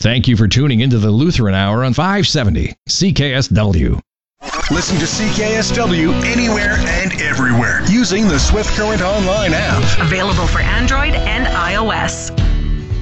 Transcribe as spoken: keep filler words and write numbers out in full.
Thank you for tuning into the Lutheran Hour on five seventy C K S W. Listen to C K S W anywhere and everywhere using the Swift Current Online app. Available for Android and iOS.